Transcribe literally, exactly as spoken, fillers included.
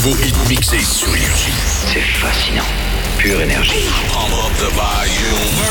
Vos hits mixés sur Énergie. C'est fascinant. Pure énergie. Pump up the volume.